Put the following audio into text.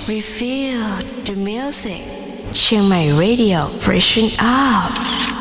We feel the music. Chiang Mai Radio, freshen out.